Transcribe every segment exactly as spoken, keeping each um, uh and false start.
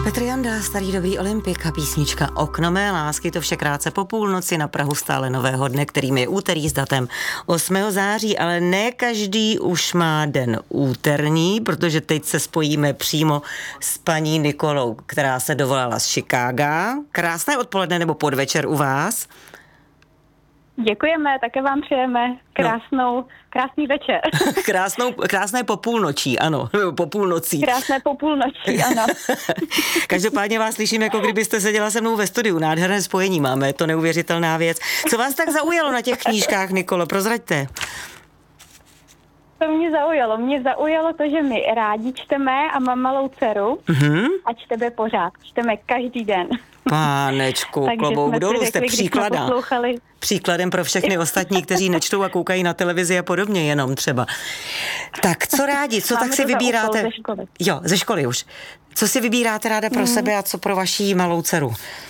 Petr Janda, starý dobrý Olympik a písnička Okno mé lásky, to vše krátce po půlnoci na prahu stále nového dne, kterým je úterý s datem osmého září, ale ne každý už má den úterní, protože teď se spojíme přímo s paní Nikolou, která se dovolala z Chicaga. Krásné odpoledne nebo podvečer u vás. Děkujeme, také vám přejeme krásnou, no. krásný večer. Krásnou, krásné popůlnočí, ano, po půlnocí. Krásné popůlnočí, ano. Každopádně vás slyším, jako kdybyste seděla se mnou ve studiu. Nádherné spojení máme, to neuvěřitelná věc. Co vás tak zaujalo na těch knížkách, Nikolo, prozraďte. To mě zaujalo. Mě zaujalo to, že my rádi čteme a mám malou dceru mm-hmm. a čteme pořád. Čteme každý den. Pánečku, klobouk dolů, jste příkladem. Příkladem pro všechny ostatní, kteří nečtou a koukají na televizi a podobně, jenom třeba. Tak, co rádi, co Máme tak si vybíráte? Ze školy. Jo, ze školy už. Co si vybíráte ráda pro mm. sebe a co pro vaší malou dceru?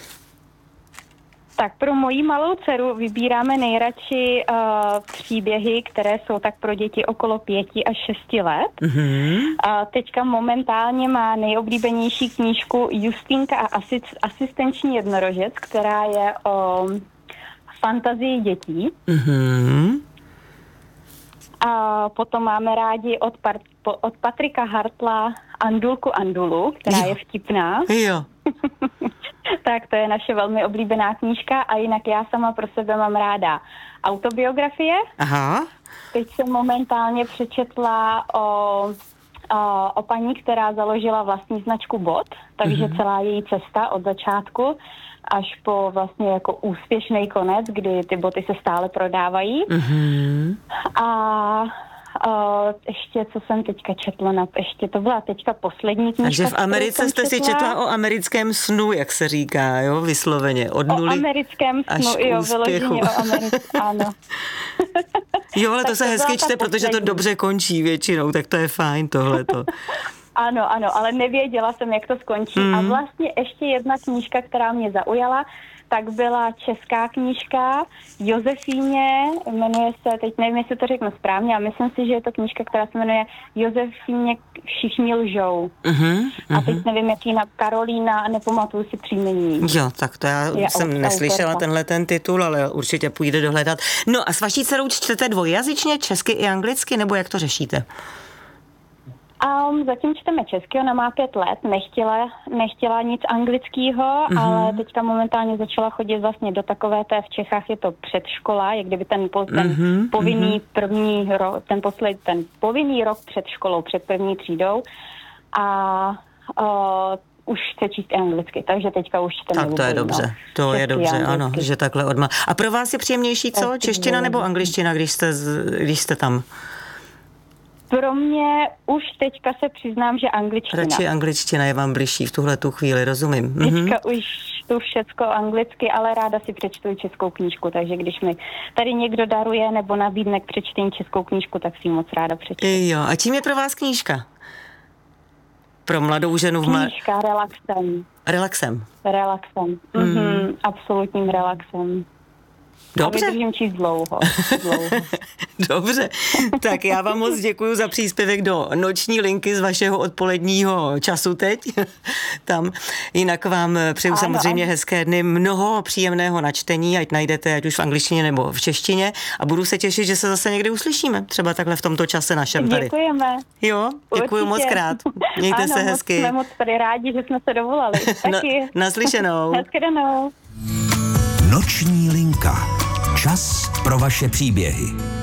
Tak pro moji malou dceru vybíráme nejradši uh, příběhy, které jsou tak pro děti okolo pěti až šesti let. Mm-hmm. Uh, teďka momentálně má nejoblíbenější knížku Justínka a asist, asistenční jednorožec, která je o fantazii dětí. Mm-hmm. A potom máme rádi od, par, od Patrika Hartla Andulku Andulu, která jo. je vtipná. Jo. Tak to je naše velmi oblíbená knížka a jinak já sama pro sebe mám ráda autobiografie. Aha. Teď jsem momentálně přečetla o, o, o paní, která založila vlastní značku bot, takže mm-hmm. celá její cesta od začátku až po vlastně jako úspěšný konec, kdy ty boty se stále prodávají. Mm-hmm. A Uh, ještě, co jsem teďka četla, na, ještě to byla teďka poslední knížka. Takže v Americe jste četla. si četla o americkém snu, jak se říká, jo, vysloveně, od nuly o americkém snu, jo, vyloženě o americkém, ano. Jo, ale to se to hezky čte, protože to dobře končí většinou, tak to je fajn tohleto. Ano, ano, ale nevěděla jsem, jak to skončí. Mm. A vlastně ještě jedna knížka, která mě zaujala, tak byla česká knížka Josefíně, jmenuje se, teď nevím, jestli to řeknu správně, a myslím si, že je to knížka, která se jmenuje Josefíně Všichni lžou. Uh-huh, uh-huh. A teď nevím, jaký na Karolína, nepamatuju si příjmení. Jo, tak to já je jsem neslyšela autorka. Tenhle ten titul, ale určitě půjde dohledat. No a s vaší dcerou čtete dvojjazyčně, česky i anglicky, nebo jak to řešíte? Um, zatím čteme česky, ona má pět let, nechtěla, nechtěla nic anglického, mm-hmm. ale teďka momentálně začala chodit vlastně do takové té, v Čechách je to předškola, jak kdyby ten, ten mm-hmm. povinný první rok, ten posled, ten povinný rok před školou, před první třídou a uh, už chce číst anglicky, takže teďka už čteme. Tak to je dobře, no. to Český, je dobře, anglicky. Ano, že takhle odma. A pro vás je příjemnější co? Tak čeština nebo angličtina, když jste, když jste tam? Pro mě už teďka se přiznám, že angličtina. Radši angličtina je vám bližší v tuhle tu chvíli, rozumím. Teďka mm-hmm. už tu všecko anglicky, ale ráda si přečtu českou knížku, takže když mi tady někdo daruje nebo nabídne k přečtení českou knížku, tak si ji moc ráda přečtu. Jo, a čím je pro vás knížka? Pro mladou ženu v mladé... Knížka relaxem. Relaxem? Relaxem, mm. mm-hmm, absolutním relaxem. Dobře. A vydržím číst dlouho. dlouho. Dobře, tak já vám moc děkuju za příspěvek do noční linky z vašeho odpoledního času teď. Tam jinak vám přeju ano, samozřejmě ano. hezké dny, mnoho příjemného načtení, ať najdete, ať už v angličtině nebo v češtině a budu se těšit, že se zase někdy uslyšíme, třeba takhle v tomto čase našem tady. Děkujeme. Jo, děkuju moc krát. Mějte ano, se hezky. Jsme moc tady rádi, že jsme se dovolali. Taky. Na, naslyšenou. Hezkydanou. Noční linka. Čas pro vaše příběhy.